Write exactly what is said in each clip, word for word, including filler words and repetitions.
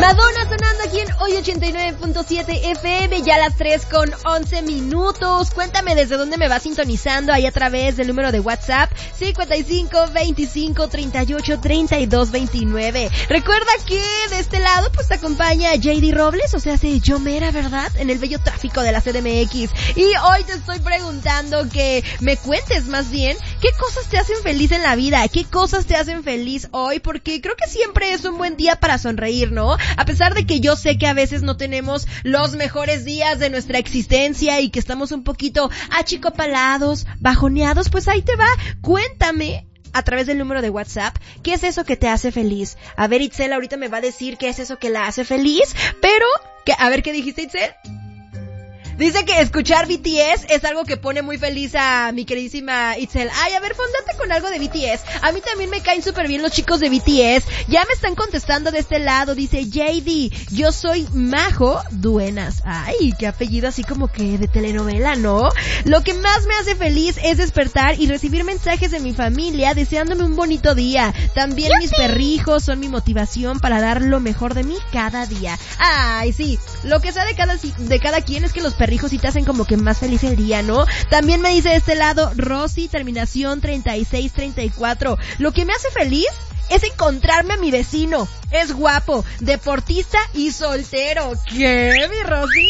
Madonna sonando aquí en Hoy ochenta y nueve punto siete F M, ya a las tres con once minutos. Cuéntame desde dónde me vas sintonizando ahí a través del número de WhatsApp cincuenta y cinco, veinticinco, treinta y ocho, treinta y dos, veintinueve. Recuerda que de este lado pues te acompaña J D Robles, o sea, sí, yo mera, ¿verdad? En el bello tráfico de la C D M X. Y hoy te estoy preguntando que me cuentes más bien qué cosas te hacen feliz en la vida, qué cosas te hacen feliz hoy, porque creo que siempre es un buen día para sonreír, ¿no? A pesar de que yo sé que a veces no tenemos los mejores días de nuestra existencia y que estamos un poquito achicopalados, bajoneados, pues ahí te va. Cuéntame a través del número de WhatsApp qué es eso que te hace feliz. A ver, Itzel ahorita me va a decir qué es eso que la hace feliz, pero que, a ver, ¿qué dijiste, Itzel? Dice que escuchar B T S es algo que pone muy feliz a mi queridísima Itzel. Ay, a ver, fóndate con algo de B T S. A mí también me caen súper bien los chicos de B T S. Ya me están contestando de este lado. Dice J D, yo soy Majo Duenas. Ay, qué apellido así como que de telenovela, ¿no? Lo que más me hace feliz es despertar y recibir mensajes de mi familia deseándome un bonito día. También mis perrijos son mi motivación para dar lo mejor de mí cada día. Ay, sí, lo que sea de cada, de cada quien es que los perrijos y te hacen como que más feliz el día, ¿no? También me dice de este lado Rosy, terminación treinta y seis treinta y cuatro. Lo que me hace feliz es encontrarme a mi vecino. Es guapo, deportista y soltero. ¿Qué, mi Rosy?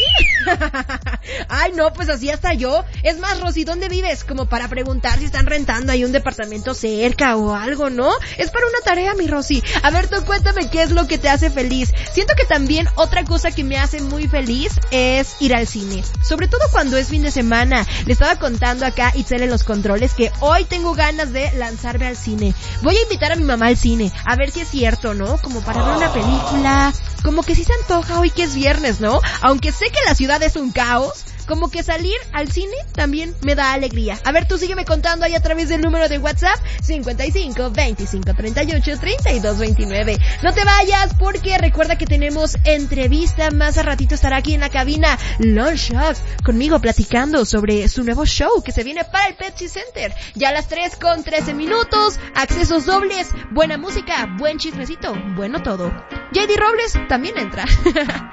Ay, no, pues así hasta yo. Es más, Rosy, ¿dónde vives? Como para preguntar si están rentando ahí un departamento cerca o algo, ¿no? Es para una tarea, mi Rosy. A ver, tú cuéntame qué es lo que te hace feliz. Siento que también otra cosa que me hace muy feliz es ir al cine. Sobre todo cuando es fin de semana. Le estaba contando acá Itzel en los controles que hoy tengo ganas de lanzarme al cine. Voy a invitar a mi mamá al cine. A ver si es cierto, ¿no? Como para ver una película. Como que sí se antoja hoy que es viernes, ¿no? Aunque sé que la ciudad es un caos, como que salir al cine también me da alegría. A ver, tú sígueme contando ahí a través del número de WhatsApp cincuenta y cinco, veinticinco, treinta y ocho, treinta y dos, veintinueve. No te vayas porque recuerda que tenemos entrevista. Más a ratito estará aquí en la cabina Lord Shock conmigo platicando sobre su nuevo show que se viene para el Pepsi Center. Ya a las tres con trece minutos, accesos dobles, buena música, buen chismecito, bueno todo. J D Robles también entra.